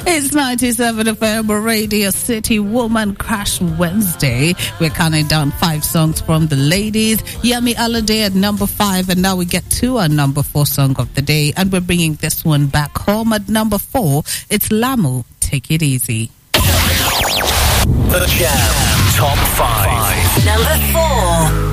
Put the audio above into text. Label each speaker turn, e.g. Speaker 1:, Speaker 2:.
Speaker 1: It's 97 FM Radio City Woman Crash Wednesday. We're counting down 5 songs from the ladies. Yemi Alade at number 5, and now we get to our number 4 song of the day, and we're bringing this one back home at number 4. It's Lamu, Take It Easy.
Speaker 2: The Jam Top 5.
Speaker 3: Number 4.